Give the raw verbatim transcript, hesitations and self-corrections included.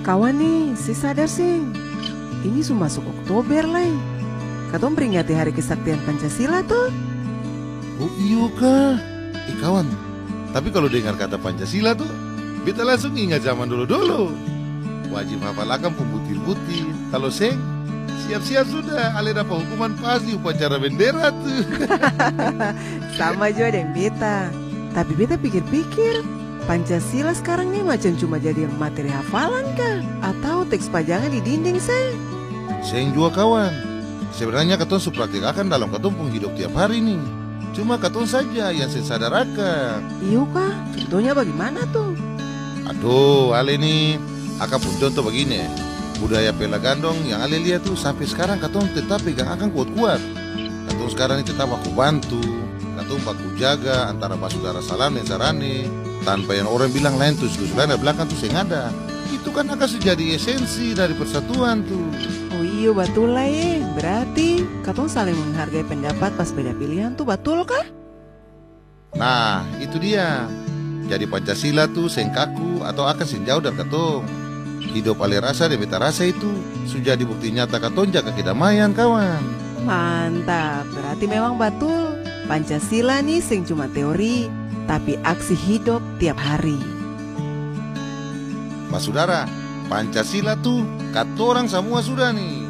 Kawan nih, si sadar sih. Ini sudah masuk Oktober lah. Katong peringati Hari Kesaktian Pancasila tuh. Oh iyo kah? Eh kawan, tapi kalau dengar kata Pancasila tuh, beta langsung ingat zaman dulu-dulu. Wajib hafal akan pembutil-butil. Kalau seng, siap-siap sudah, ale dapat hukuman pasti upacara bendera tuh. Sama juga dengan beta. Tapi beta pikir-pikir, Pancasila sekarang nih macam cuma jadi yang materi hafalan kah? Atau teks pajangan di dinding saya? Seng juga kawan. Sebenarnya katong supraktik akan dalam katong pun hidup tiap hari nih. Cuma katong saja yang saya sadar akan. Iya kah? Contohnya bagaimana tuh? Aduh, ale nih, akan pun contoh begini. Budaya pela gandong yang ale lihat tuh sampai sekarang katong tetap pegang akan kuat-kuat. Katong sekarang ini tetap aku bantu. Katong baku jaga antara basudara salam dan sarane. Tanpa yang orang bilang lain tuh sebelah belakang tuh seng ada. Itu kan akan menjadi esensi dari persatuan tuh. Oh iya betul lah ya. Berarti katong saling menghargai pendapat pas beda pilihan tuh betul kah? Nah itu dia. Jadi Pancasila tuh seng kaku atau akan seng jauh dari katong. Hidup ale rasa dan beta rasa itu sudah dibukti nyata katong jaga kedamaian kawan. Mantap, berarti memang betul. Pancasila nih sing cuma teori, tapi aksi hidup tiap hari. Mas saudara, Pancasila tuh katorang semua sudah nih.